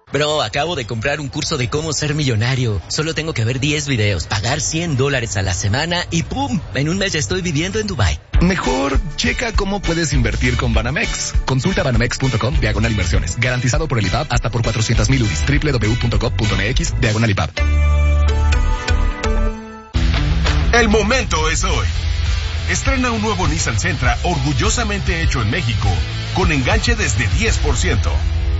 Bro, acabo de comprar un curso de cómo ser millonario. Solo tengo que ver 10 videos, pagar $100 a la semana y ¡pum! En un mes ya estoy viviendo en Dubái. Mejor checa cómo puedes invertir con Banamex. Consulta banamex.com/inversiones. Garantizado por el IPAB hasta por 400,000 UDIs. www.gov.mx/IPAB. El momento es hoy. Estrena un nuevo Nissan Sentra orgullosamente hecho en México, con enganche desde 10%.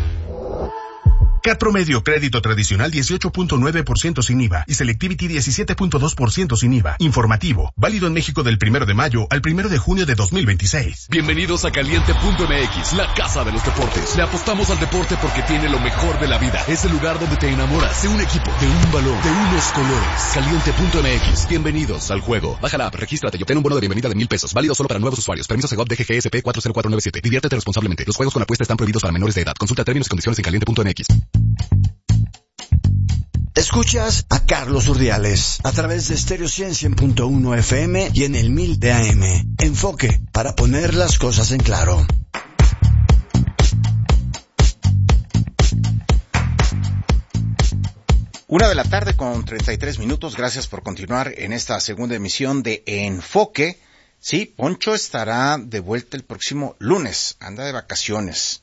CAT promedio crédito tradicional 18.9% sin IVA y Selectivity 17.2% sin IVA. Informativo, válido en México del 1 de mayo al 1 de junio de 2026. Bienvenidos a Caliente.mx, la casa de los deportes. Le apostamos al deporte porque tiene lo mejor de la vida. Es el lugar donde te enamoras de un equipo, de un valor, de unos colores. Caliente.mx, bienvenidos al juego. Baja la app, regístrate y obtén un bono de bienvenida de $1,000. Válido solo para nuevos usuarios. Permiso Segov DGGSP 40497. Diviértete responsablemente. Los juegos con apuesta están prohibidos para menores de edad. Consulta términos y condiciones en Caliente.mx. Escuchas a Carlos Urdiales a través de Stereo 100.1 FM y en el 1000 de AM. Enfoque para poner las cosas en claro. Una de la tarde con 33 minutos. Gracias por continuar en esta segunda emisión de Enfoque. Sí, Poncho estará de vuelta el próximo lunes. Anda de vacaciones.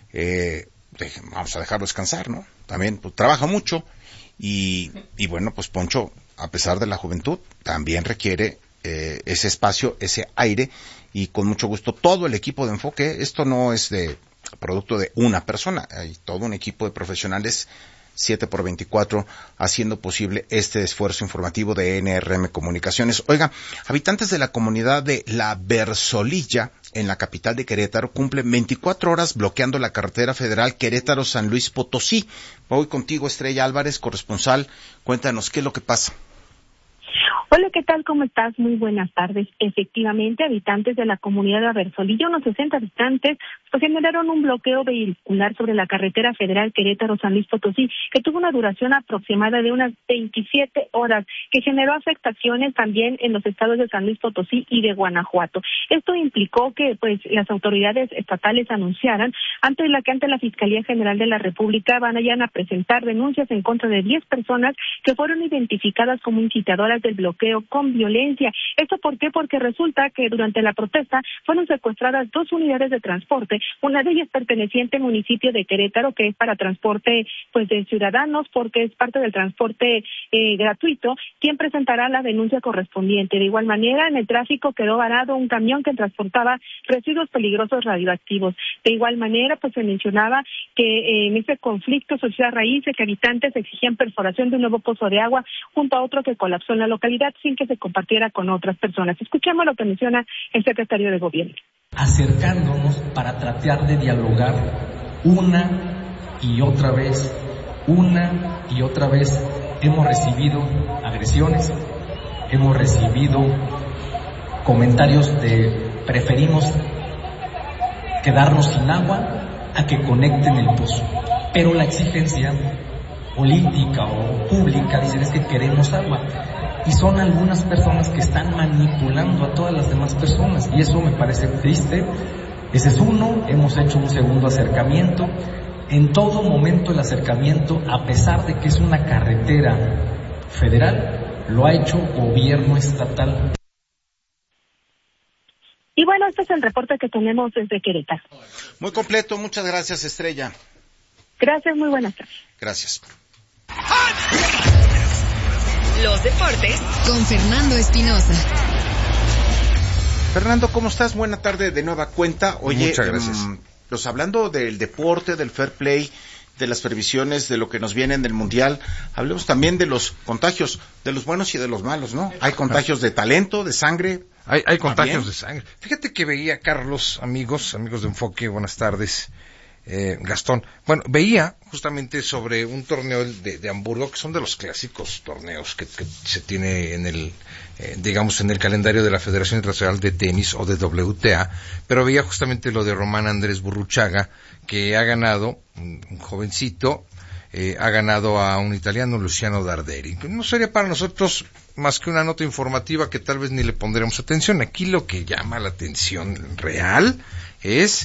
Vamos a dejarlo descansar, ¿no? También pues, trabaja mucho y bueno, pues Poncho, a pesar de la juventud, también requiere ese espacio, ese aire, y con mucho gusto todo el equipo de Enfoque. Esto no es de producto de una persona, hay todo un equipo de profesionales 7x24 haciendo posible este esfuerzo informativo de NRM Comunicaciones. Oiga, habitantes de la comunidad de La Versolilla, en la capital de Querétaro, cumplen 24 horas bloqueando la carretera federal Querétaro-San Luis Potosí. Voy contigo, Estrella Álvarez, corresponsal. Cuéntanos, ¿qué es lo que pasa? Hola, ¿qué tal? ¿Cómo estás? Muy buenas tardes. Efectivamente, habitantes de la comunidad de Aversolillo, unos 60 habitantes, pues generaron un bloqueo vehicular sobre la carretera federal Querétaro-San Luis Potosí, que tuvo una duración aproximada de unas 27 horas, que generó afectaciones también en los estados de San Luis Potosí y de Guanajuato. Esto implicó que pues las autoridades estatales anunciaran ante la Fiscalía General de la República vayan a presentar denuncias en contra de 10 personas que fueron identificadas como incitadoras del bloqueo con violencia. ¿Esto por qué? Porque resulta que durante la protesta fueron secuestradas 2 unidades de transporte, una de ellas perteneciente al municipio de Querétaro, que es para transporte pues de ciudadanos, porque es parte del transporte gratuito, quien presentará la denuncia correspondiente. De igual manera, en el tráfico quedó varado un camión que transportaba residuos peligrosos radioactivos. De igual manera, pues se mencionaba que en ese conflicto surgió a raíz de que habitantes exigían perforación de un nuevo pozo de agua junto a otro que colapsó en la localidad sin que se compartiera con otras personas. Escuchemos lo que menciona el secretario de Gobierno. Acercándonos para tratar de dialogar una y otra vez, hemos recibido agresiones, hemos recibido comentarios de preferimos quedarnos sin agua a que conecten el pozo. Pero la exigencia política o pública dicen es que queremos agua. Y son algunas personas que están manipulando a todas las demás personas. Y eso me parece triste. Ese es uno. Hemos hecho un segundo acercamiento. En todo momento el acercamiento, a pesar de que es una carretera federal, lo ha hecho gobierno estatal. Y bueno, este es el reporte que tenemos desde Querétaro. Muy completo. Muchas gracias, Estrella. Gracias, muy buenas tardes. Gracias. Los deportes con Fernando Espinosa. Fernando, ¿cómo estás? Buena tarde de nueva cuenta. Oye, muchas gracias. Pues hablando del deporte, del fair play, de las previsiones, de lo que nos viene en el Mundial, hablemos también de los contagios, de los buenos y de los malos, ¿no? Hay contagios de talento, de sangre. Hay contagios de sangre. Fíjate que veía, Carlos, amigos de Enfoque, buenas tardes. Gastón, bueno, veía justamente sobre un torneo de Hamburgo, que son de los clásicos torneos que se tiene en el digamos en el calendario de la Federación Internacional de Tenis o de WTA, pero veía justamente lo de Román Andrés Burruchaga, que ha ganado, un jovencito, ha ganado a un italiano, Luciano Darderi. No sería para nosotros más que una nota informativa que tal vez ni le pondremos atención. Aquí lo que llama la atención real es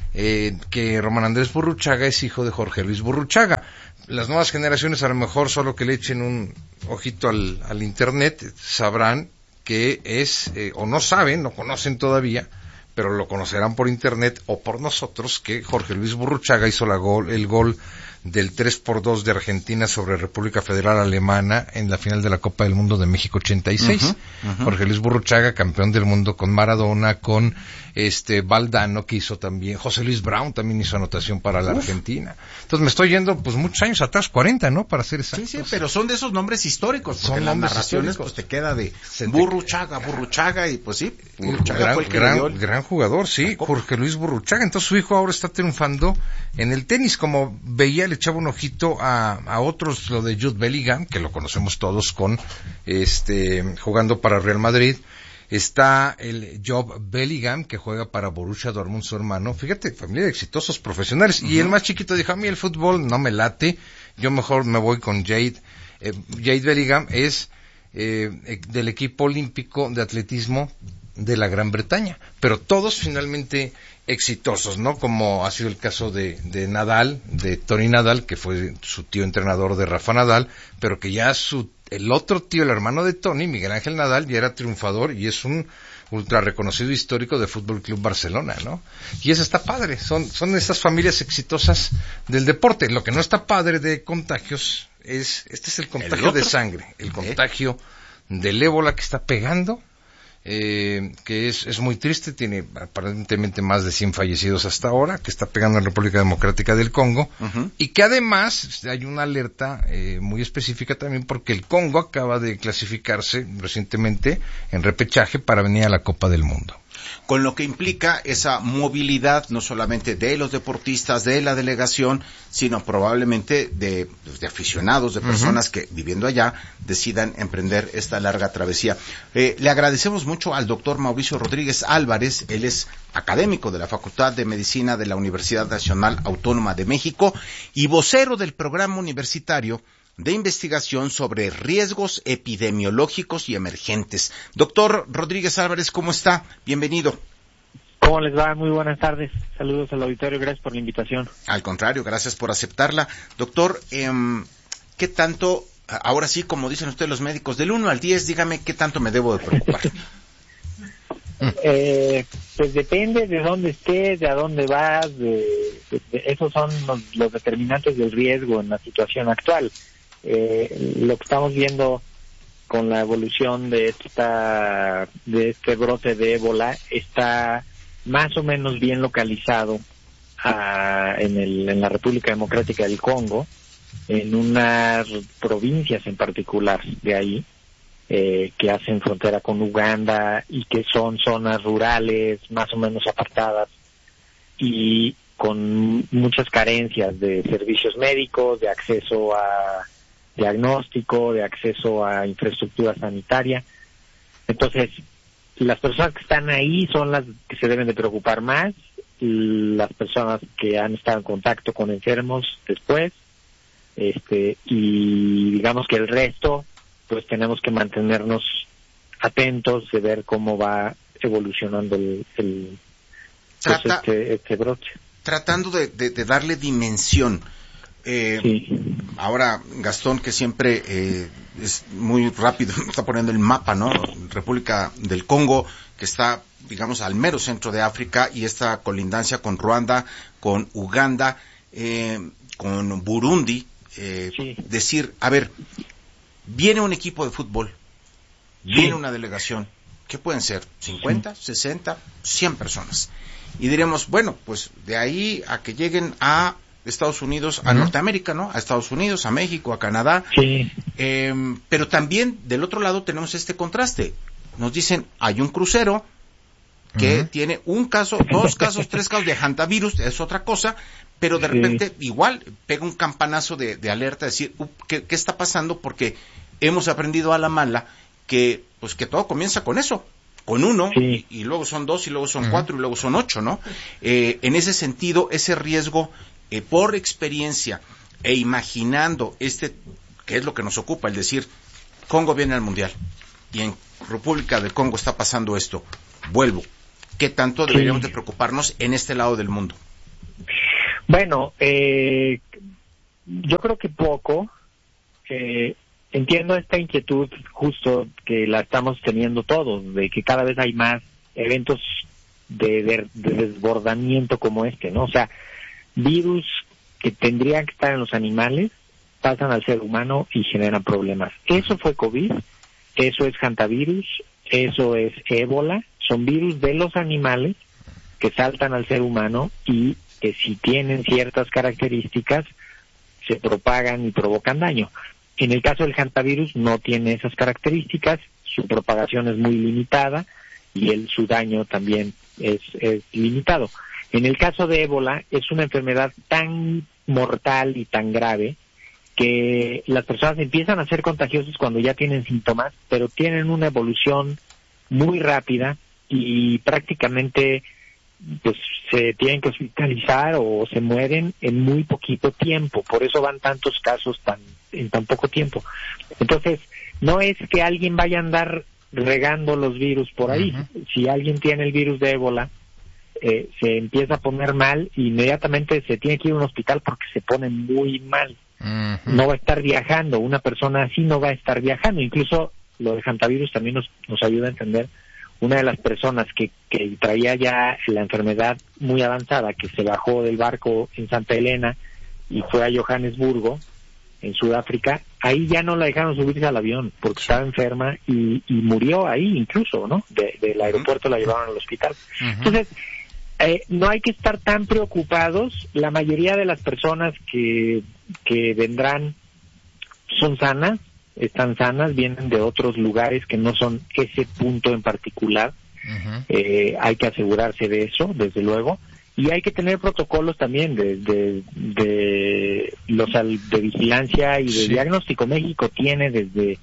que Román Andrés Burruchaga es hijo de Jorge Luis Burruchaga. Las nuevas generaciones, a lo mejor solo que le echen un ojito al internet, sabrán que es, o no saben, no conocen todavía, pero lo conocerán por internet o por nosotros, que Jorge Luis Burruchaga hizo el gol del 3-2 de Argentina sobre República Federal Alemana en la final de la Copa del Mundo de México 86. Jorge Luis Burruchaga, campeón del mundo con Maradona, con Valdano, que hizo también, José Luis Brown también hizo anotación para la Argentina. Entonces me estoy yendo pues muchos años atrás, 40, ¿no? Para ser exactos. Sí, pero son de esos nombres históricos, porque son en las nombres narraciones históricos. Pues te queda de Burruchaga, y pues sí, Burruchaga fue el que gran jugador, sí, Jorge Luis Burruchaga. Entonces su hijo ahora está triunfando en el tenis, como veía, le echaba un ojito a otros, lo de Jude Bellingham, que lo conocemos todos con jugando para Real Madrid. Está el Job Bellingham, que juega para Borussia Dortmund, su hermano. Fíjate, familia de exitosos profesionales. Y el más chiquito dijo, a mí el fútbol no me late, yo mejor me voy con Jade. Jade Bellingham es del equipo olímpico de atletismo de la Gran Bretaña, pero todos finalmente exitosos, ¿no? Como ha sido el caso de Nadal, de Tony Nadal, que fue su tío entrenador de Rafa Nadal, pero que ya el otro tío, el hermano de Tony, Miguel Ángel Nadal, ya era triunfador y es un ultra reconocido histórico de Fútbol Club Barcelona, ¿no? Y eso está padre, son esas familias exitosas del deporte. Lo que no está padre de contagios este es el contagio de sangre, el contagio del ébola que está pegando, que es muy triste, tiene aparentemente más de 100 fallecidos hasta ahora, que está pegando en la República Democrática del Congo, y que además hay una alerta muy específica también porque el Congo acaba de clasificarse recientemente en repechaje para venir a la Copa del Mundo. Con lo que implica esa movilidad no solamente de los deportistas, de la delegación, sino probablemente de aficionados, de personas que viviendo allá decidan emprender esta larga travesía. Le agradecemos mucho al doctor Mauricio Rodríguez Álvarez, él es académico de la Facultad de Medicina de la Universidad Nacional Autónoma de México y vocero del programa universitario de investigación sobre riesgos epidemiológicos y emergentes. Doctor Rodríguez Álvarez, ¿cómo está? Bienvenido. ¿Cómo les va? Muy buenas tardes. Saludos al auditorio, gracias por la invitación. Al contrario, gracias por aceptarla. Doctor, ¿qué tanto, ahora sí, como dicen ustedes los médicos, del 1 al 10, dígame qué tanto me debo de preocupar? Pues depende de dónde estés, de a dónde vas, esos son los determinantes del riesgo en la situación actual. Lo que estamos viendo con la evolución de este brote de ébola está más o menos bien localizado en la República Democrática del Congo, en unas provincias en particular de ahí, que hacen frontera con Uganda y que son zonas rurales más o menos apartadas y con muchas carencias de servicios médicos, de acceso a diagnóstico, de acceso a infraestructura sanitaria. Entonces, las personas que están ahí son las que se deben de preocupar más, las personas que han estado en contacto con enfermos después, y digamos que el resto, pues tenemos que mantenernos atentos de ver cómo va evolucionando este brote. Tratando de darle dimensión. Ahora Gastón, que siempre es muy rápido, está poniendo el mapa, ¿no? República del Congo, que está, digamos, al mero centro de África, y esta colindancia con Ruanda, con Uganda, con Burundi. Decir, a ver, viene un equipo de fútbol, viene una delegación, ¿qué pueden ser? 50, 60, 100 personas. Y diremos, bueno, pues de ahí a que lleguen a Estados Unidos, a Norteamérica, ¿no? A Estados Unidos, a México, a Canadá. Pero también del otro lado tenemos este contraste. Nos dicen, hay un crucero que tiene un caso, 2 casos, 3 casos de hantavirus, es otra cosa, pero de repente igual pega un campanazo de alerta, decir, ¿qué está pasando? Porque hemos aprendido a la mala que todo comienza con eso, con uno, y luego son 2, y luego son 4, y luego son 8, ¿no? En ese sentido, ese riesgo, por experiencia e imaginando que es lo que nos ocupa, el decir, Congo viene al Mundial y en República del Congo está pasando esto, vuelvo, ¿qué tanto deberíamos de preocuparnos en este lado del mundo? Bueno, yo creo que poco. Entiendo esta inquietud justo que la estamos teniendo todos, de que cada vez hay más eventos de desbordamiento como este, ¿no? O sea, virus que tendrían que estar en los animales pasan al ser humano y generan problemas. Eso fue COVID, eso es hantavirus, eso es ébola, son virus de los animales que saltan al ser humano y que si tienen ciertas características se propagan y provocan daño. En el caso del hantavirus no tiene esas características, su propagación es muy limitada y su daño también es limitado. En el caso de ébola es una enfermedad tan mortal y tan grave que las personas empiezan a ser contagiosas cuando ya tienen síntomas, pero tienen una evolución muy rápida y prácticamente pues se tienen que hospitalizar o se mueren en muy poquito tiempo. Por eso van tantos casos en tan poco tiempo. Entonces, no es que alguien vaya a andar regando los virus por ahí. Uh-huh. Si alguien tiene el virus de ébola, se empieza a poner mal, inmediatamente se tiene que ir a un hospital porque se pone muy mal. Uh-huh. No va a estar viajando, una persona así no va a estar viajando. Incluso lo del hantavirus también nos ayuda a entender. Una de las personas que traía ya la enfermedad muy avanzada, que se bajó del barco en Santa Elena y fue a Johannesburgo, en Sudáfrica, ahí ya no la dejaron subirse al avión porque estaba enferma y murió ahí incluso, ¿no? Del aeropuerto la llevaron al hospital. Uh-huh. Entonces, no hay que estar tan preocupados. La mayoría de las personas que vendrán son sanas, están sanas, vienen de otros lugares que no son ese punto en particular. Uh-huh. Hay que asegurarse de eso, desde luego, y hay que tener protocolos también de vigilancia y de diagnóstico. México tiene desde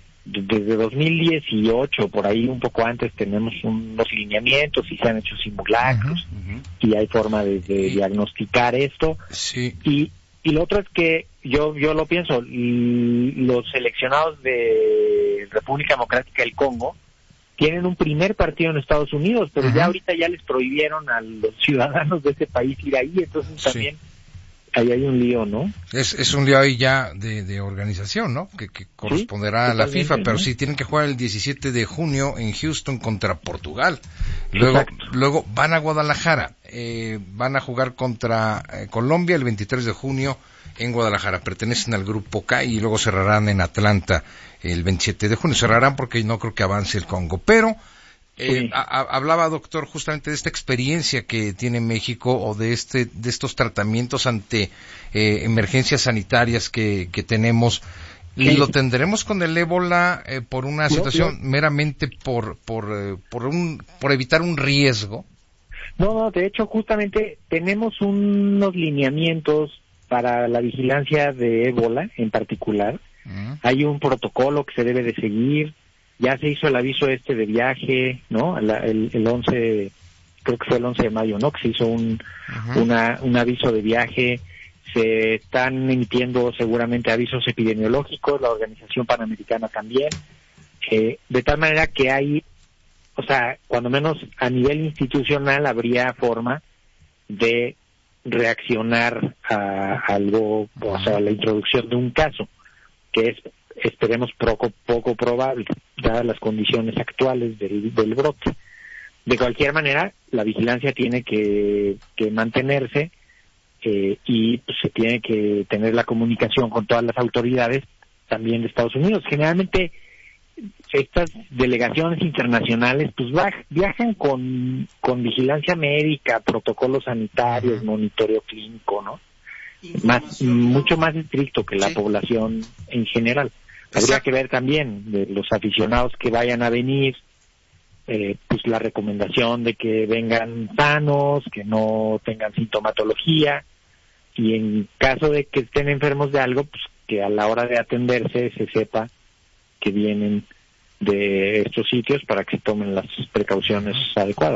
2018, por ahí un poco antes, tenemos unos lineamientos y se han hecho simulacros. Uh-huh. Y hay forma de diagnosticar esto. Sí. Y lo otro es que yo lo pienso, los seleccionados de República Democrática del Congo tienen un primer partido en Estados Unidos, pero uh-huh. ya ahorita ya les prohibieron a los ciudadanos de ese país ir ahí, entonces también ahí hay un lío, ¿no? Es un lío ahí ya de organización, ¿no? Que corresponderá a la FIFA, pero sí tienen que jugar el 17 de junio en Houston contra Portugal. Luego van a Guadalajara, van a jugar contra Colombia el 23 de junio en Guadalajara. Pertenecen al grupo K y luego cerrarán en Atlanta el 27 de junio. Cerrarán porque no creo que avance el Congo, pero hablaba, doctor, justamente de esta experiencia que tiene México o de estos tratamientos ante emergencias sanitarias que tenemos. ¿Y lo tendremos con el ébola por una situación meramente por evitar un riesgo? No, de hecho, justamente tenemos unos lineamientos para la vigilancia de ébola en particular. Uh-huh. Hay un protocolo que se debe de seguir. Ya se hizo el aviso de viaje, ¿no? El 11, creo que fue el 11 de mayo, ¿no? Que se hizo un aviso de viaje. Se están emitiendo seguramente avisos epidemiológicos, la Organización Panamericana también. De tal manera que hay, o sea, cuando menos a nivel institucional habría forma de reaccionar a algo, o sea, a la introducción de un caso, que es, esperemos, poco probable, dadas las condiciones actuales del brote. De cualquier manera, la vigilancia tiene que mantenerse y pues, se tiene que tener la comunicación con todas las autoridades también de Estados Unidos. Generalmente, estas delegaciones internacionales pues viajan con vigilancia médica, protocolos sanitarios, monitoreo clínico, ¿no? Mucho más estricto que la población en general. Habría que ver también de los aficionados que vayan a venir, pues la recomendación de que vengan sanos, que no tengan sintomatología, y en caso de que estén enfermos de algo, pues que a la hora de atenderse se sepa que vienen de estos sitios para que tomen las precauciones adecuadas.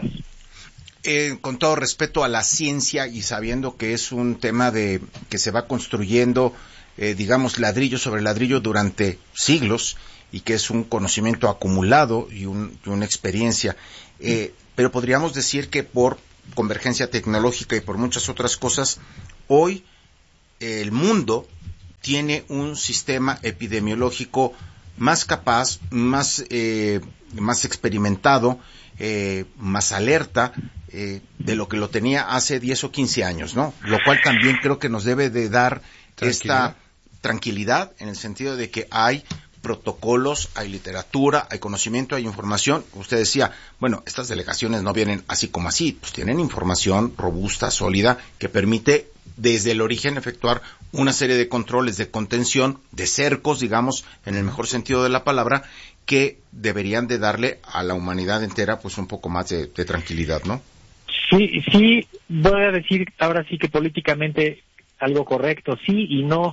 Con todo respeto a la ciencia y sabiendo que es un tema que se va construyendo, digamos, ladrillo sobre ladrillo durante siglos y que es un conocimiento acumulado y una experiencia, pero podríamos decir que por convergencia tecnológica y por muchas otras cosas, hoy el mundo tiene un sistema epidemiológico más capaz, más experimentado, más alerta de lo que lo tenía hace 10 o 15 años, ¿no? Lo cual también creo que nos debe de dar esta tranquilidad en el sentido de que hay protocolos, hay literatura, hay conocimiento, hay información. Usted decía, bueno, estas delegaciones no vienen así como así, pues tienen información robusta, sólida, que permite desde el origen efectuar una serie de controles de contención, de cercos, digamos, en el mejor sentido de la palabra, que deberían de darle a la humanidad entera pues un poco más de tranquilidad, ¿no? Sí, voy a decir ahora sí que políticamente algo correcto, sí y no,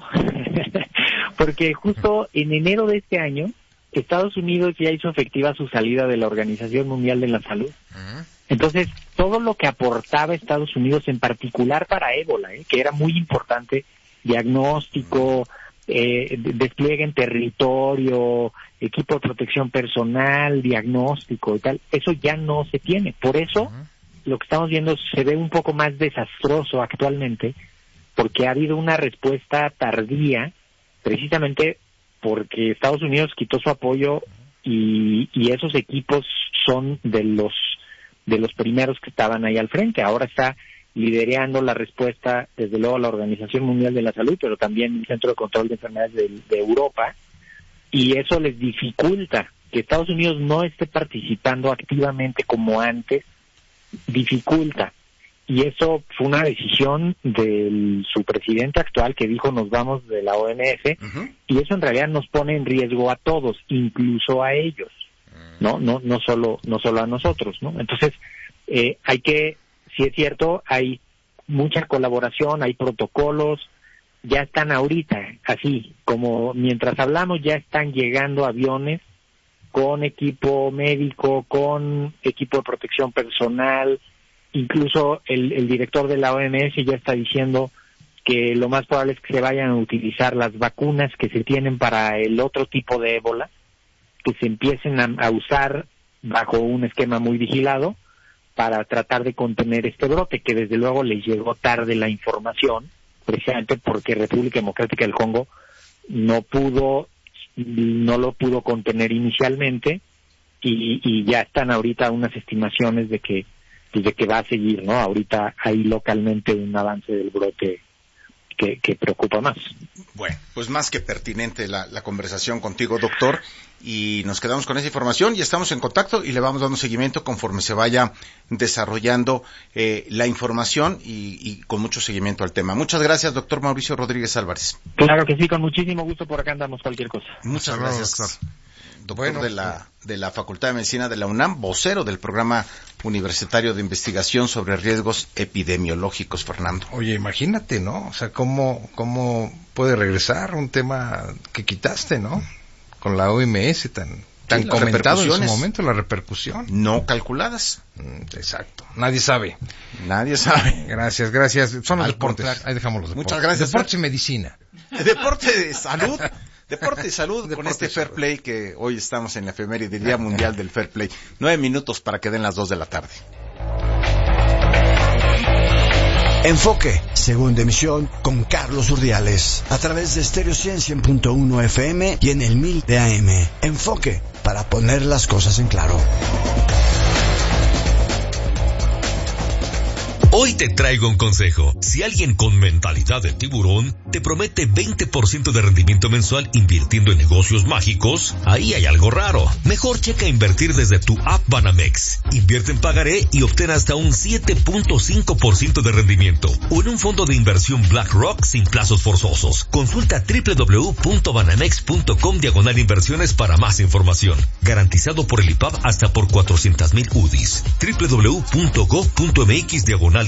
porque justo en enero de este año Estados Unidos ya hizo efectiva su salida de la Organización Mundial de la Salud. Entonces, todo lo que aportaba Estados Unidos, en particular para ébola, que era muy importante, diagnóstico, despliegue en territorio, equipo de protección personal, diagnóstico y tal, eso ya no se tiene. Por eso, lo que estamos viendo se ve un poco más desastroso actualmente, porque ha habido una respuesta tardía, precisamente porque Estados Unidos quitó su apoyo y esos equipos son de los primeros que estaban ahí al frente. Ahora está liderando la respuesta, desde luego, la Organización Mundial de la Salud, pero también el Centro de Control de Enfermedades de Europa, y eso les dificulta que Estados Unidos no esté participando activamente como antes, dificulta. Y eso fue una decisión de su presidente actual, que dijo nos vamos de la OMS, y eso en realidad nos pone en riesgo a todos, incluso a ellos, no solo a nosotros, ¿no? Entonces, hay que, si es cierto, hay mucha colaboración, hay protocolos, ya están ahorita, así como mientras hablamos, ya están llegando aviones con equipo médico, con equipo de protección personal. Incluso el director de la OMS ya está diciendo que lo más probable es que se vayan a utilizar las vacunas que se tienen para el otro tipo de ébola, que se empiecen a usar bajo un esquema muy vigilado para tratar de contener este brote, que desde luego les llegó tarde la información, precisamente porque República Democrática del Congo no lo pudo contener inicialmente, y ya están ahorita unas estimaciones de que va a seguir, ¿no? Ahorita hay localmente un avance del brote que preocupa más. Bueno, pues más que pertinente la conversación contigo, doctor, y nos quedamos con esa información y estamos en contacto y le vamos dando seguimiento conforme se vaya desarrollando la información y con mucho seguimiento al tema. Muchas gracias, doctor Mauricio Rodríguez Álvarez. Claro que sí, con muchísimo gusto, por acá andamos cualquier cosa. Muchas gracias, doctor. Doctor de la Facultad de Medicina de la UNAM, vocero del Programa Universitario de Investigación sobre Riesgos Epidemiológicos, Fernando. Oye, imagínate, ¿no? O sea, ¿cómo puede regresar un tema que quitaste, ¿no? Con la OMS tan comentado en su momento, la repercusión. No calculadas. Exacto. Nadie sabe. Gracias. Son los deportes. Ahí dejamos los deportes. Muchas gracias. Deportes y medicina. Deporte de salud. Deporte y salud con este Fair Play que hoy estamos en la efeméride Día Mundial del Fair Play. 9 minutos para que den las 2 de la tarde. Enfoque, segunda emisión con Carlos Urdiales, a través de Stereo 100.1 FM y en el 1000 de AM. Enfoque, para poner las cosas en claro. Hoy te traigo un consejo. Si alguien con mentalidad de tiburón te promete 20% de rendimiento mensual invirtiendo en negocios mágicos, ahí hay algo raro. Mejor checa invertir desde tu app Banamex. Invierte en pagaré y obtén hasta un 7.5% de rendimiento. O en un fondo de inversión BlackRock sin plazos forzosos. Consulta www.banamex.com/inversiones para más información. Garantizado por el IPAB hasta por 400,000 UDIs. www.gov.mx/IPAB.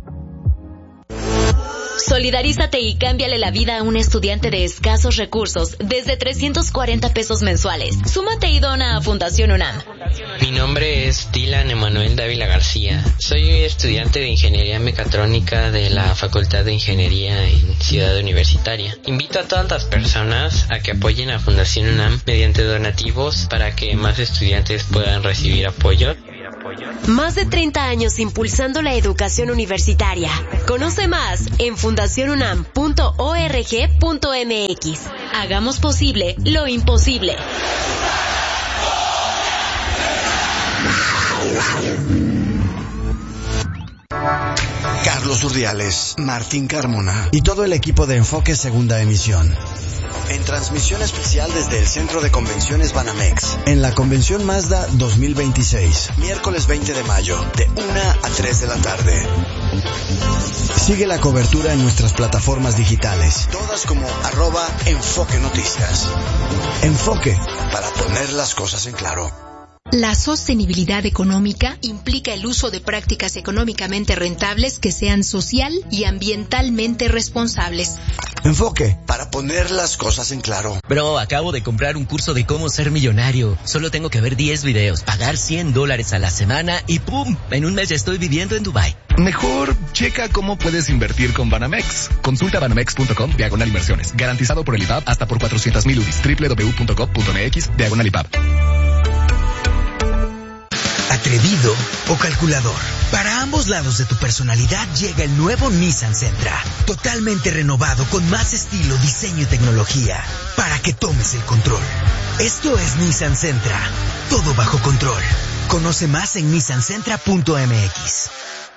Solidarízate y cámbiale la vida a un estudiante de escasos recursos desde 340 pesos mensuales. Súmate y dona a Fundación UNAM. Mi nombre es Dylan Emanuel Dávila García. Soy estudiante de Ingeniería Mecatrónica de la Facultad de Ingeniería en Ciudad Universitaria. Invito a todas las personas a que apoyen a Fundación UNAM mediante donativos para que más estudiantes puedan recibir apoyo. Más de 30 años impulsando la educación universitaria. Conoce más en fundacionunam.org.mx. Hagamos posible lo imposible. Carlos Urdiales, Martín Carmona y todo el equipo de Enfoque Segunda Emisión. En transmisión especial desde el Centro de Convenciones Banamex, en la Convención Mazda 2026, miércoles 20 de mayo, de 1 a 3 de la tarde. Sigue la cobertura en nuestras plataformas digitales, todas como @Enfoque Noticias. Enfoque, para poner las cosas en claro. La sostenibilidad económica implica el uso de prácticas económicamente rentables que sean social y ambientalmente responsables. Enfoque, para poner las cosas en claro. Bro, acabo de comprar un curso de cómo ser millonario. Solo tengo que ver 10 videos, pagar $100 a la semana y ¡pum! En un mes ya estoy viviendo en Dubái. Mejor checa cómo puedes invertir con Banamex. Consulta banamex.com/inversiones. Garantizado por el IPAB hasta por 400,000 UDIs. www.gov.mx/IPAB. ¿Atrevido o calculador? Para ambos lados de tu personalidad llega el nuevo Nissan Sentra. Totalmente renovado con más estilo, diseño y tecnología. Para que tomes el control. Esto es Nissan Sentra. Todo bajo control. Conoce más en nissansentra.mx.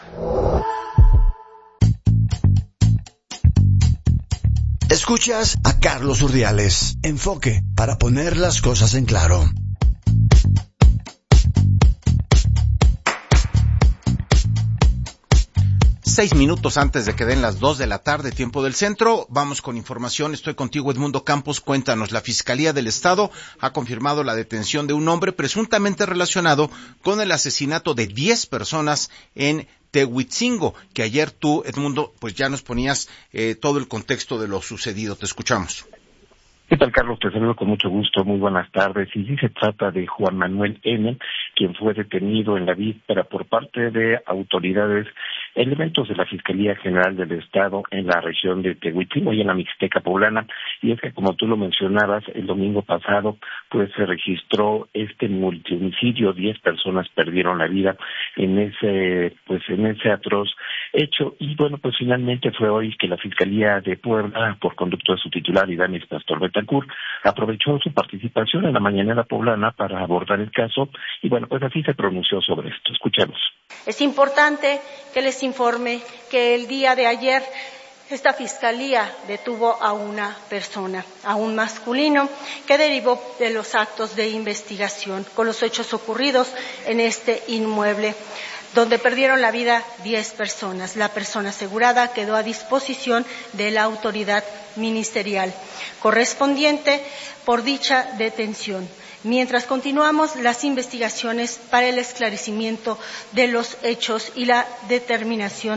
Escuchas a Carlos Urdiales. Enfoque, para poner las cosas en claro. Seis minutos antes de que den las 2 de la tarde, tiempo del centro. Vamos con información. Estoy contigo, Edmundo Campos. Cuéntanos. La Fiscalía del Estado ha confirmado la detención de un hombre presuntamente relacionado con el asesinato de 10 personas en Tehuitzingo, que ayer tú, Edmundo, pues ya nos ponías todo el contexto de lo sucedido. Te escuchamos. ¿Qué tal, Carlos? Te saludo con mucho gusto. Muy buenas tardes. Y sí se trata de Juan Manuel N., quien fue detenido en la víspera por parte de autoridades, elementos de la Fiscalía General del Estado en la región de Tehuitzingo y en la Mixteca Poblana. Y es que, como tú lo mencionabas, el domingo pasado, pues se registró este multihomicidio. 10 personas perdieron la vida en ese atroz hecho. Y bueno, pues finalmente fue hoy que la Fiscalía de Puebla, por conducto de su titular, Idanis Pastor Betancourt, aprovechó su participación en la mañanera poblana para abordar el caso. Y bueno, pues así se pronunció sobre esto. Escuchemos. Es importante que les informe que el día de ayer esta fiscalía detuvo a una persona, a un masculino, que derivó de los actos de investigación con los hechos ocurridos en este inmueble, donde perdieron la vida 10 personas. La persona asegurada quedó a disposición de la autoridad ministerial correspondiente por dicha detención, mientras continuamos las investigaciones para el esclarecimiento de los hechos y la determinación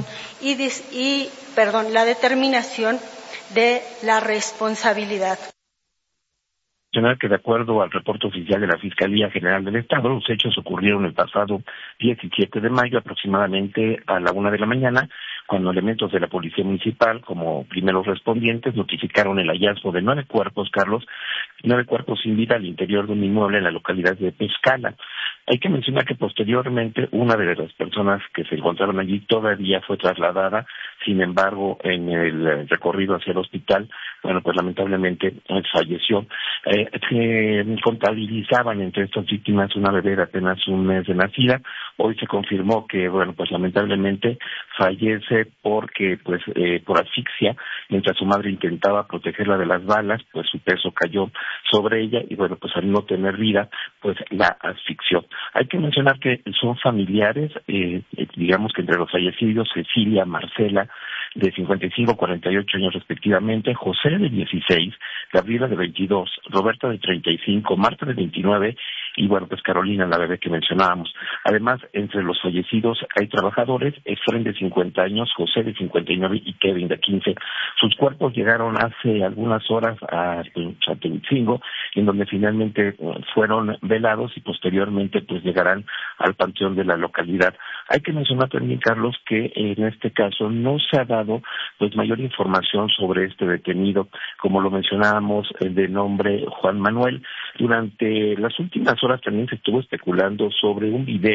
de la responsabilidad. Que de acuerdo al reporte oficial de la Fiscalía General del Estado, los hechos ocurrieron el pasado 17 de mayo aproximadamente a la 1 de la mañana, cuando elementos de la Policía Municipal, como primeros respondientes, notificaron el hallazgo de 9 cuerpos, Carlos, 9 cuerpos sin vida al interior de un inmueble en la localidad de Pescala. Hay que mencionar que posteriormente una de las personas que se encontraron allí todavía fue trasladada, sin embargo, en el recorrido hacia el hospital, bueno, pues lamentablemente falleció. Se contabilizaban entre estas víctimas una bebé de apenas un mes de nacida. Hoy se confirmó que, bueno, pues lamentablemente fallece porque, pues, por asfixia, mientras su madre intentaba protegerla de las balas, pues su peso cayó sobre ella y, bueno, pues al no tener vida, pues la asfixió. Hay que mencionar que son familiares, digamos que entre los fallecidos, Cecilia, Marcela, de 55, 48 años respectivamente, José de 16, Gabriela de 22, Roberta de 35, Marta de 29 y bueno, pues Carolina, la bebé que mencionábamos. Además, entre los fallecidos hay trabajadores, Efren de 50 años, José de 59 y Kevin de 15. Sus cuerpos llegaron hace algunas horas a Tehuitzingo, en donde finalmente fueron velados y posteriormente pues llegarán al panteón de la localidad. Hay que mencionar también, Carlos, que en este caso no se ha dado pues mayor información sobre este detenido, como lo mencionábamos, de nombre Juan Manuel. Durante las últimas horas también se estuvo especulando sobre un video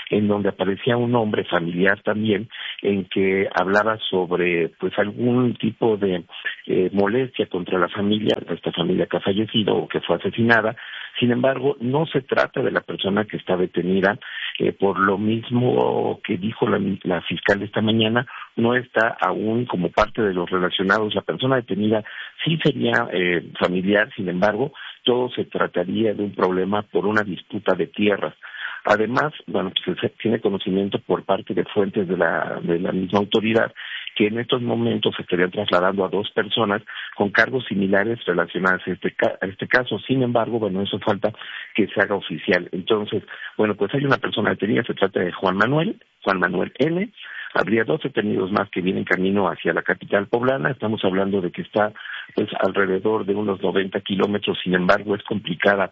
en donde aparecía un hombre familiar también, en que hablaba sobre pues algún tipo de molestia contra la familia, esta familia que ha fallecido o que fue asesinada. Sin embargo, no se trata de la persona que está detenida, por lo mismo que dijo la fiscal esta mañana, no está aún como parte de los relacionados. La persona detenida sí sería familiar, sin embargo, todo se trataría de un problema por una disputa de tierras. Además, bueno, pues se tiene conocimiento por parte de fuentes de la misma autoridad que en estos momentos se estarían trasladando a 2 personas con cargos similares relacionados a este caso. Sin embargo, bueno, eso falta que se haga oficial. Entonces, bueno, pues hay una persona detenida, se trata de Juan Manuel N. Habría 2 detenidos más que vienen camino hacia la capital poblana. Estamos hablando de que está pues alrededor de unos 90 kilómetros. Sin embargo, es complicada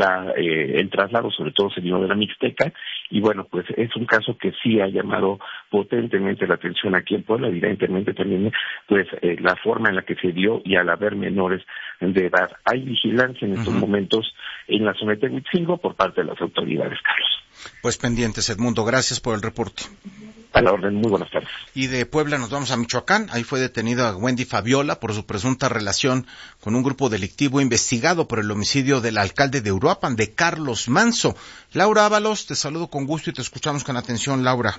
el traslado, sobre todo se vino de la Mixteca, y bueno, pues es un caso que sí ha llamado potentemente la atención aquí en Puebla, evidentemente también pues la forma en la que se dio, y al haber menores de edad. Hay vigilancia en estos momentos en la zona de Tehuitzingo por parte de las autoridades, Carlos. Pues pendientes, Edmundo, gracias por el reporte. A la orden, muy buenas tardes. Y de Puebla nos vamos a Michoacán. Ahí fue detenida Wendy Fabiola por su presunta relación con un grupo delictivo investigado por el homicidio del alcalde de Uruapan, de Carlos Manso. Laura Ábalos, te saludo con gusto y te escuchamos con atención, Laura.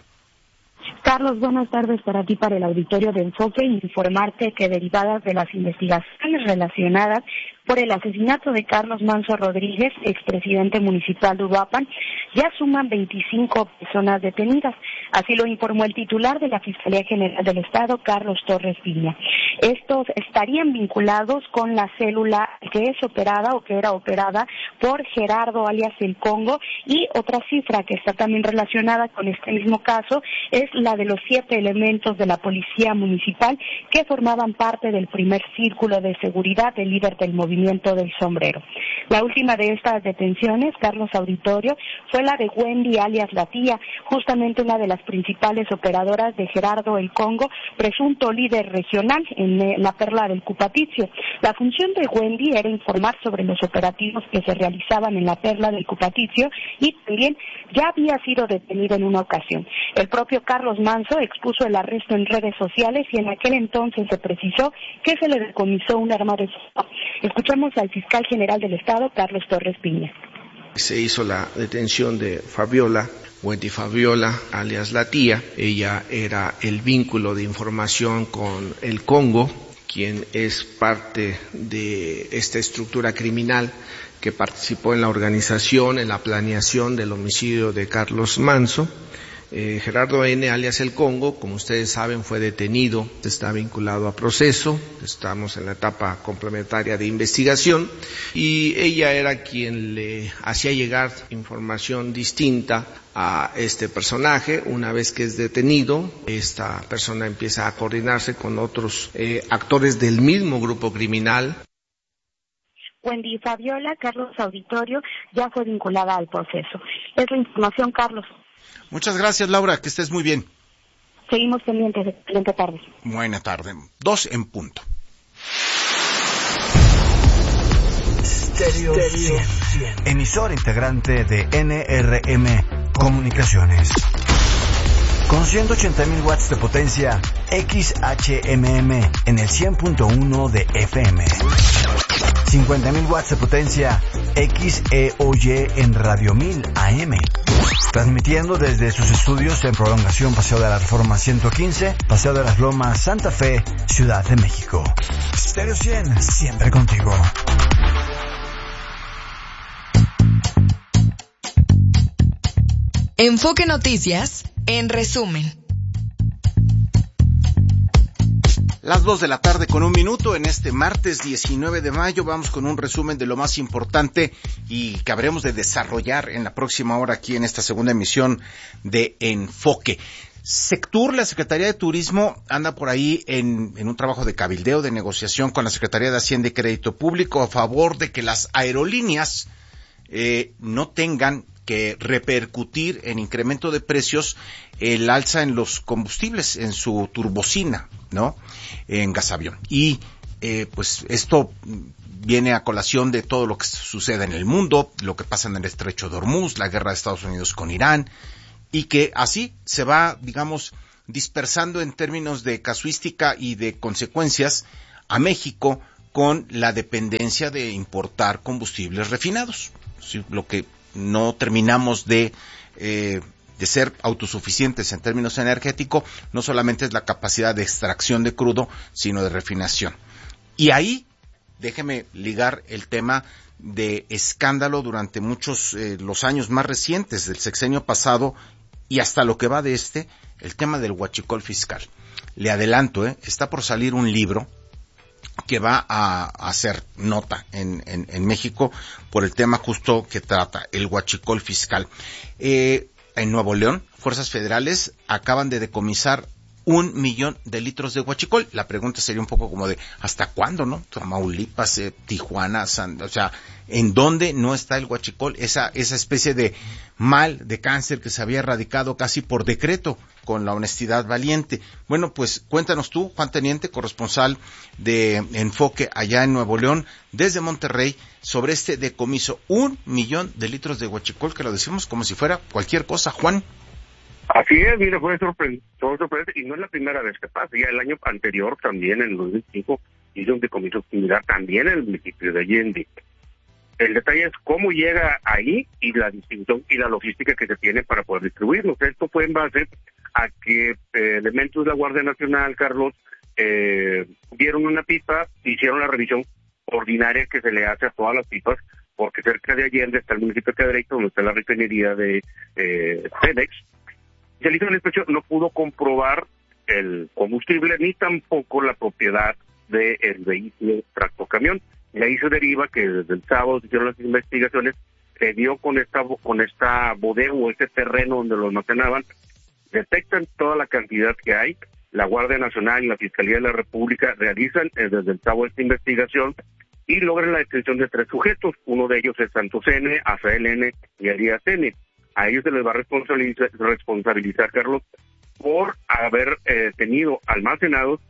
Carlos, buenas tardes para ti, para el auditorio de Enfoque, y informarte que derivadas de las investigaciones relacionadas por el asesinato de Carlos Manso Rodríguez, expresidente municipal de Uruapan, ya suman 25 personas detenidas. Así lo informó el titular de la Fiscalía General del Estado, Carlos Torres Piña. Estos estarían vinculados con la célula que es operada o que era operada por Gerardo alias El Congo, y otra cifra que está también relacionada con este mismo caso es la de los 7 elementos de la Policía Municipal que formaban parte del primer círculo de seguridad del líder del movimiento del Sombrero. La última de estas detenciones, Carlos Auditorio, fue la de Wendy alias La Tía, justamente una de las principales operadoras de Gerardo El Congo, presunto líder regional en la Perla del Cupaticio. La función de Wendy era informar sobre los operativos que se realizaban en la Perla del Cupaticio, y también ya había sido detenido en una ocasión. El propio Carlos Manso expuso el arresto en redes sociales, y en aquel entonces se precisó que se le decomisó un arma de fuego. Escuchamos al fiscal general del Estado, Carlos Torres Piña. Se hizo la detención de Fabiola, Wendy Fabiola, alias La Tía. Ella era el vínculo de información con el Congo, quien es parte de esta estructura criminal que participó en la organización, en la planeación del homicidio de Carlos Manso. Gerardo N. alias El Congo, como ustedes saben, fue detenido, está vinculado a proceso, estamos en la etapa complementaria de investigación, y ella era quien le hacía llegar información distinta a este personaje. Una vez que es detenido, esta persona empieza a coordinarse con otros actores del mismo grupo criminal. Wendy Fabiola, Carlos Auditorio, ya fue vinculada al proceso. Es la información, Carlos. Muchas gracias, Laura, que estés muy bien. Seguimos pendientes. Excelente tarde. Buena tarde. 2 en punto. Stereo 100. Emisor integrante de NRM Comunicaciones. Con 180,000 watts de potencia, XHMM en el 100.1 de FM. 50,000 watts de potencia, XEOY en Radio 1000 AM. Transmitiendo desde sus estudios en Prolongación Paseo de la Reforma 115, Paseo de las Lomas, Santa Fe, Ciudad de México. Stereo 100, siempre contigo. Enfoque Noticias, en resumen. Las 2 de la tarde con 1 minuto en este martes 19 de mayo. Vamos con un resumen de lo más importante y que habremos de desarrollar en la próxima hora aquí en esta segunda emisión de Enfoque. Sectur, la Secretaría de Turismo, anda por ahí en un trabajo de cabildeo, de negociación con la Secretaría de Hacienda y Crédito Público a favor de que las aerolíneas no tengan que repercutir en incremento de precios el alza en los combustibles, en su turbocina, ¿no? En gasavión. Y pues esto viene a colación de todo lo que sucede en el mundo, lo que pasa en el Estrecho de Hormuz, la guerra de Estados Unidos con Irán, y que así se va, digamos, dispersando en términos de casuística y de consecuencias a México con la dependencia de importar combustibles refinados. ¿Sí? Lo que no terminamos de ser autosuficientes en términos energéticos, no solamente es la capacidad de extracción de crudo, sino de refinación. Y ahí, déjeme ligar el tema de escándalo durante muchos, los años más recientes del sexenio pasado y hasta lo que va de el tema del huachicol fiscal. Le adelanto, está por salir un libro que va a hacer nota en México por el tema justo que trata, el huachicol fiscal. En Nuevo León, fuerzas federales acaban de decomisar 1 millón de litros de huachicol. La pregunta sería un poco como de, ¿hasta cuándo, no? Tamaulipas, Tijuana, o sea, ¿en dónde no está el huachicol? Esa especie de mal, de cáncer que se había erradicado casi por decreto con la honestidad valiente. Bueno, pues cuéntanos tú, Juan Teniente, corresponsal de Enfoque allá en Nuevo León, desde Monterrey, sobre este decomiso. 1 millón de litros de huachicol, que lo decimos como si fuera cualquier cosa, Juan. Así es, mire, fue sorprendente, y no es la primera vez que pasa. Ya el año anterior, también en el 2005, hizo un decomiso similar también en el municipio de Allende. El detalle es cómo llega ahí y la distribución y la logística que se tiene para poder distribuirlos. Esto fue en base a que elementos de la Guardia Nacional, Carlos, vieron una pipa, hicieron la revisión ordinaria que se le hace a todas las pipas, porque cerca de Allende está el municipio de Cadereyta, donde está la refinería de FedEx. Se le hizo la inspección, no pudo comprobar el combustible ni tampoco la propiedad del vehículo tractocamión. Y ahí se deriva que desde el sábado se hicieron las investigaciones, se dio con esta bodega o este terreno donde lo almacenaban, detectan toda la cantidad que hay, la Guardia Nacional y la Fiscalía de la República realizan desde el sábado esta investigación y logran la detención de 3 sujetos, uno de ellos es Santos N, AFLN y Elías N. A ellos se les va a responsabilizar, Carlos, por haber tenido almacenados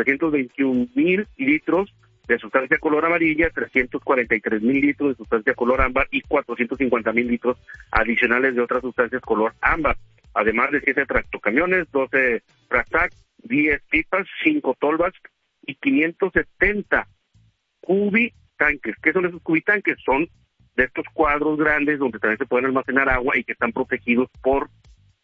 321,000 litros de sustancia color amarilla, 343,000 litros de sustancia color ámbar y 450,000 litros adicionales de otras sustancias color ámbar, además de 7 tractocamiones, 12 tractac, 10 pipas, 5 tolvas y 570 cubitanques. ¿Qué son esos cubitanques? Son de estos cuadros grandes donde también se pueden almacenar agua y que están protegidos por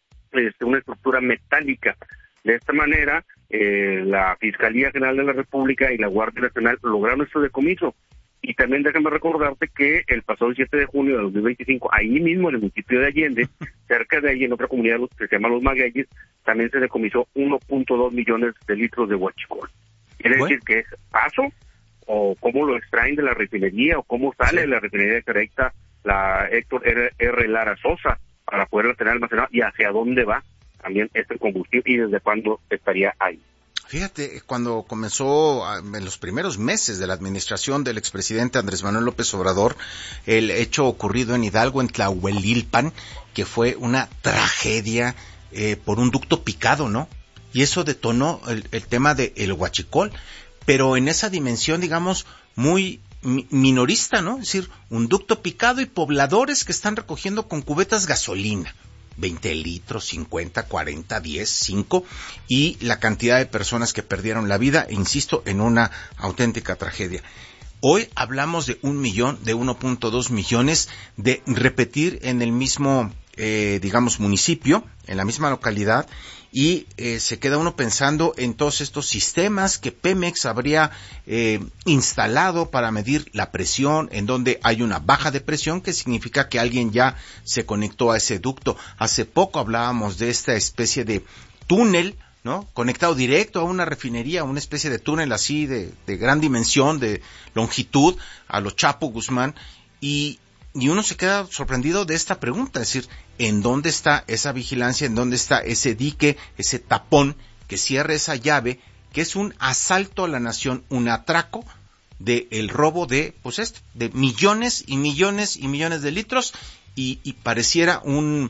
una estructura metálica. De esta manera, la Fiscalía General de la República y la Guardia Nacional lograron este decomiso. Y también déjame recordarte que el pasado 7 de junio de 2025, ahí mismo en el municipio de Allende, cerca de ahí en otra comunidad que se llama Los Magueyes, también se decomisó 1.2 millones de litros de huachicol. Quiere decir que es paso, o cómo lo extraen de la refinería, o cómo sale de la refinería de Cadereyta la Héctor R. Lara Sosa para poderlo tener almacenado, y hacia dónde va también este combustible y desde cuándo estaría ahí. Fíjate, cuando comenzó en los primeros meses de la administración del expresidente Andrés Manuel López Obrador, el hecho ocurrido en Hidalgo, en Tlahuelilpan, que fue una tragedia por un ducto picado, ¿no? Y eso detonó el tema del huachicol, pero en esa dimensión, digamos, muy minorista, ¿no? Es decir, un ducto picado y pobladores que están recogiendo con cubetas gasolina. 20 litros, 50, 40, 10, 5, y la cantidad de personas que perdieron la vida, insisto, en una auténtica tragedia. Hoy hablamos de 1 millón, de 1.2 millones, de repetir en el mismo, digamos, municipio, en la misma localidad, y se queda uno pensando en todos estos sistemas que Pemex habría instalado para medir la presión, en donde hay una baja de presión, que significa que alguien ya se conectó a ese ducto. Hace poco hablábamos de esta especie de túnel, ¿no? Conectado directo a una refinería, una especie de túnel así de gran dimensión, de longitud, a lo Chapo Guzmán, y uno se queda sorprendido de esta pregunta, es decir, ¿en dónde está esa vigilancia? ¿En dónde está ese dique, ese tapón que cierre esa llave, que es un asalto a la nación, un atraco del robo de, pues de millones y millones y millones de litros, y pareciera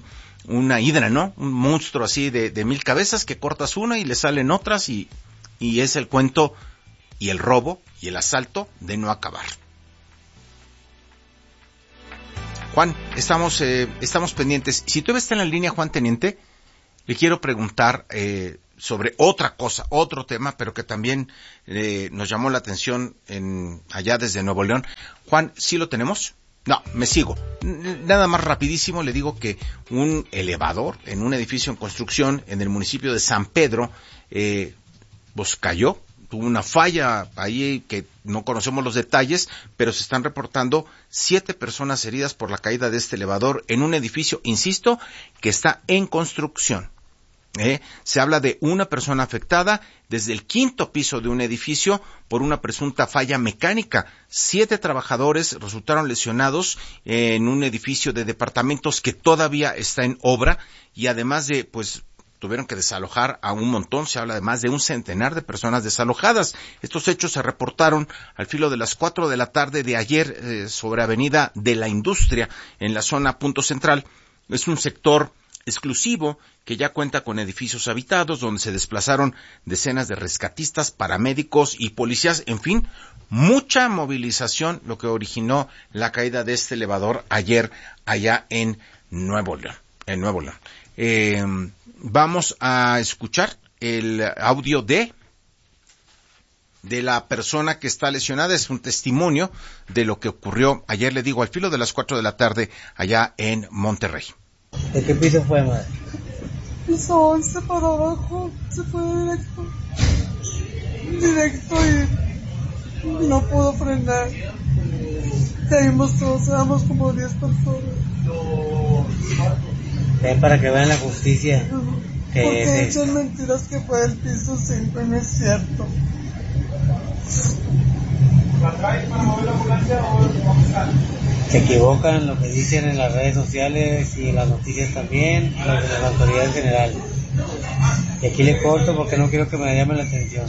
una hidra, ¿no? Un monstruo así de 1000 cabezas, que cortas una y le salen otras, y es el cuento y el robo y el asalto de no acabar. Juan, estamos pendientes. Si todavía está en la línea, Juan Teniente, le quiero preguntar sobre otra cosa, otro tema, pero que también nos llamó la atención allá desde Nuevo León. Juan, ¿sí lo tenemos? No, me sigo. Nada más rapidísimo le digo que un elevador en un edificio en construcción en el municipio de San Pedro, pues cayó. Tuvo una falla ahí que no conocemos los detalles, pero se están reportando 7 personas heridas por la caída de este elevador en un edificio, insisto, que está en construcción. Se habla de una persona afectada desde el 5º piso de un edificio por una presunta falla mecánica. 7 trabajadores resultaron lesionados en un edificio de departamentos que todavía está en obra y además de, pues, tuvieron que desalojar a un montón. Se habla de más de un centenar de personas desalojadas. Estos hechos se reportaron al filo de las 4 de la tarde de ayer sobre Avenida de la Industria en la zona Punto Central. Es un sector exclusivo que ya cuenta con edificios habitados donde se desplazaron decenas de rescatistas, paramédicos y policías, en fin, mucha movilización, lo que originó la caída de este elevador ayer allá en Nuevo León. Vamos a escuchar el audio de la persona que está lesionada. Es un testimonio de lo que ocurrió ayer, le digo, al filo de las 4 de la tarde allá en Monterrey. ¿De qué piso fue, madre? Piso 11 para abajo, se fue directo y no pudo frenar. Caímos todos, éramos como 10 personas. Para que vean la justicia. Porque echan mentiras que fue del piso 5 y no es cierto. Se equivocan lo que dicen en las redes sociales y en las noticias también, los de las autoridades generales. Y aquí le corto porque no quiero que me llamen la atención.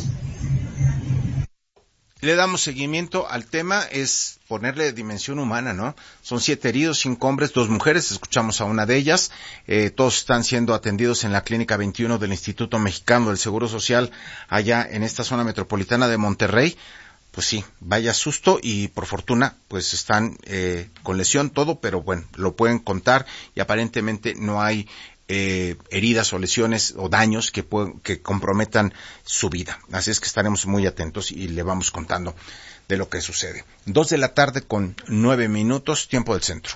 Le damos seguimiento al tema, es ponerle dimensión humana, ¿no? Son 7 heridos, 5 hombres, 2 mujeres, escuchamos a una de ellas, todos están siendo atendidos en la Clínica 21 del Instituto Mexicano del Seguro Social, allá en esta zona metropolitana de Monterrey. Pues sí, vaya susto y por fortuna pues están con lesión todo, pero bueno, lo pueden contar y aparentemente no hay heridas o lesiones o daños que comprometan su vida. Así es que estaremos muy atentos y le vamos contando de lo que sucede. 2 de la tarde con 9 minutos, tiempo del centro.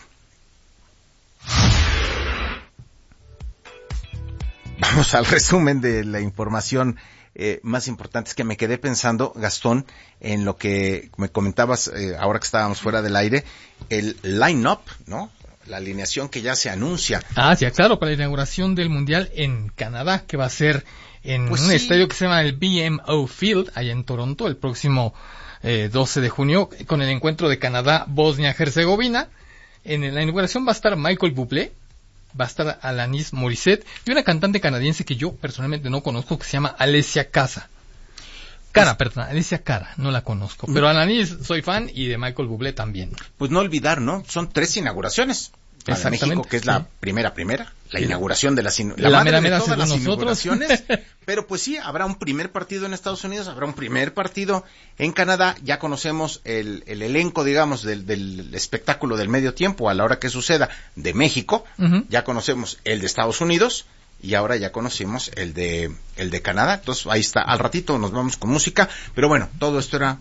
Vamos al resumen de la información más importante. Es que me quedé pensando, Gastón, en lo que me comentabas ahora que estábamos fuera del aire, el line-up, ¿no? La alineación que ya se anuncia. Sí, claro, para la inauguración del Mundial en Canadá, que va a ser en un estadio que se llama el BMO Field, allá en Toronto, el próximo 12 de junio, con el encuentro de Canadá-Bosnia-Herzegovina. En la inauguración va a estar Michael Bublé, va a estar Alanis Morissette y una cantante canadiense que yo personalmente no conozco, que se llama Alessia Cara, Alessia Cara, no la conozco, pero Alanis soy fan y de Michael Bublé también. Pues no olvidar, ¿no? Son 3 inauguraciones. Para México, que es la primera, la inauguración de la madre de todas las inauguraciones. Pero pues sí, habrá un primer partido en Estados Unidos, habrá un primer partido en Canadá. Ya conocemos el elenco, digamos, del espectáculo del medio tiempo a la hora que suceda de México. Uh-huh. Ya conocemos el de Estados Unidos y ahora ya conocimos el de Canadá. Entonces ahí está. Al ratito nos vamos con música. Pero bueno, todo esto era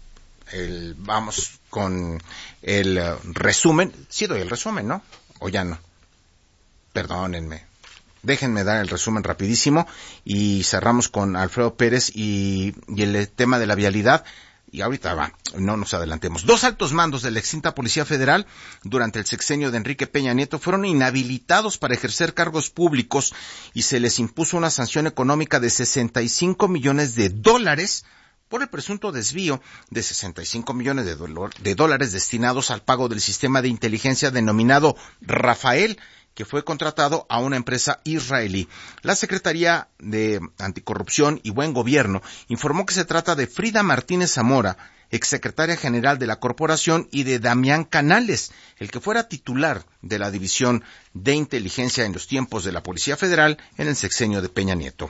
vamos con el resumen. Sí doy el resumen, ¿no? O ya no. Perdónenme. Déjenme dar el resumen rapidísimo y cerramos con Alfredo Pérez y el tema de la vialidad. Y ahorita no nos adelantemos. 2 altos mandos de la extinta Policía Federal durante el sexenio de Enrique Peña Nieto fueron inhabilitados para ejercer cargos públicos y se les impuso una sanción económica de $65 millones por el presunto desvío de $65 millones de dólares destinados al pago del sistema de inteligencia denominado Rafael, que fue contratado a una empresa israelí. La Secretaría de Anticorrupción y Buen Gobierno informó que se trata de Frida Martínez Zamora, exsecretaria general de la corporación, y de Damián Canales, el que fuera titular de la División de Inteligencia en los tiempos de la Policía Federal en el sexenio de Peña Nieto.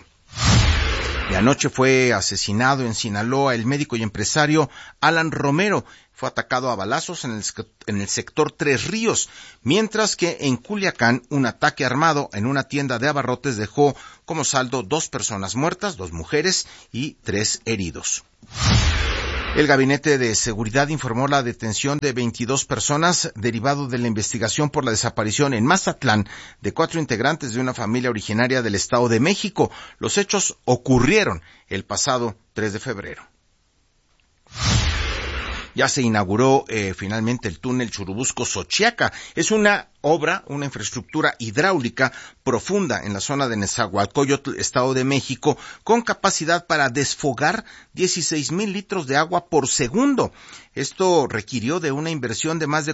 Y anoche fue asesinado en Sinaloa el médico y empresario Alan Romero. fue atacado a balazos en el sector Tres Ríos, mientras que en Culiacán un ataque armado en una tienda de abarrotes dejó como saldo 2 personas muertas, 2 mujeres y 3 heridos. El Gabinete de Seguridad informó la detención de 22 personas derivado de la investigación por la desaparición en Mazatlán de 4 integrantes de una familia originaria del Estado de México. Los hechos ocurrieron el pasado 3 de febrero. Ya se inauguró finalmente el túnel Churubusco-Xochiaca. Es una obra, una infraestructura hidráulica profunda en la zona de Nezahualcóyotl, Estado de México, con capacidad para desfogar 16,000 litros de agua por segundo. Esto requirió de una inversión de más de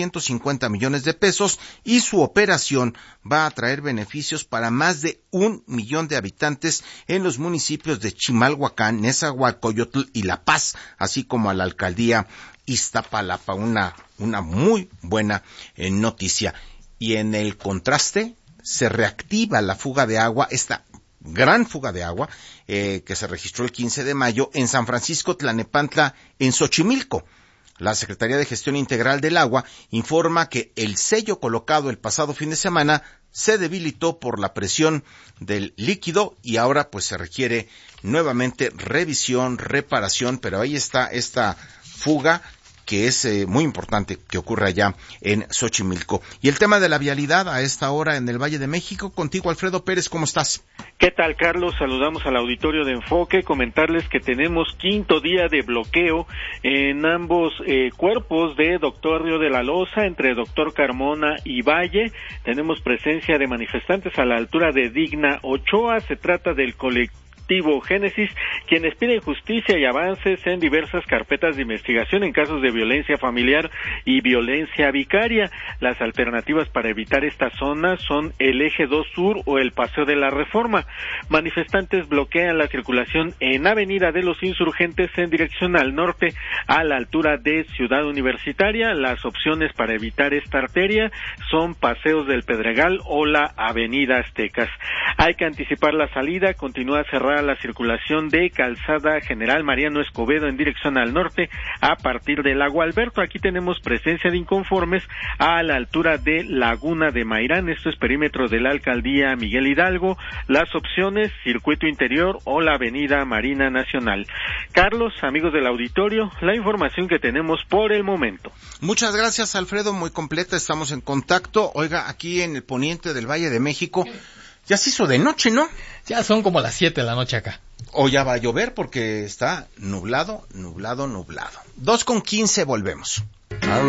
450 millones de pesos y su operación va a traer beneficios para más de 1 millón de habitantes en los municipios de Chimalhuacán, Nezahualcóyotl y La Paz, así como a la alcaldía Iztapalapa. Una muy buena noticia. Y en el contraste, se reactiva la fuga de agua, esta gran fuga de agua que se registró el 15 de mayo en San Francisco Tlalnepantla, en Xochimilco. La Secretaría de Gestión Integral del Agua informa que el sello colocado el pasado fin de semana se debilitó por la presión del líquido y ahora pues se requiere nuevamente revisión, reparación, pero ahí está esta fuga que es muy importante que ocurra allá en Xochimilco. Y el tema de la vialidad a esta hora en el Valle de México, contigo Alfredo Pérez, ¿cómo estás? ¿Qué tal, Carlos? Saludamos al auditorio de Enfoque, comentarles que tenemos 5º día de bloqueo en ambos cuerpos de Doctor Río de la Loza, entre Doctor Carmona y Valle. Tenemos presencia de manifestantes a la altura de Digna Ochoa. Se trata del colectivo Génesis, quienes piden justicia y avances en diversas carpetas de investigación en casos de violencia familiar y violencia vicaria. Las alternativas para evitar esta zona son el Eje 2 Sur o el Paseo de la Reforma. Manifestantes bloquean la circulación en Avenida de los Insurgentes en dirección al norte a la altura de Ciudad Universitaria. Las opciones para evitar esta arteria son Paseos del Pedregal o la Avenida Aztecas. Hay que anticipar la salida, continúa cerrada la circulación de Calzada General Mariano Escobedo en dirección al norte a partir del Lago Alberto. Aquí tenemos presencia de inconformes a la altura de Laguna de Mairán. Esto es perímetro de la alcaldía Miguel Hidalgo. Las opciones, circuito interior o la avenida Marina Nacional. Carlos, amigos del auditorio, la información que tenemos por el momento. Muchas gracias, Alfredo, muy completa, estamos en contacto. Oiga, aquí en el poniente del Valle de México ya se hizo de noche, ¿no? Ya son como las 7 de la noche acá. O ya va a llover porque está nublado. 2:15, volvemos.